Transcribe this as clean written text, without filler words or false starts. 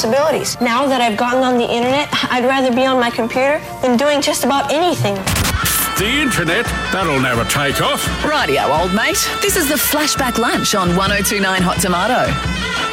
possibilities. Now that I've gotten on the internet, I'd rather be on my computer than doing just about anything. The internet? That'll never take off. Rightio, old mate. This is the Flashback Lunch on 1029 Hot Tomato.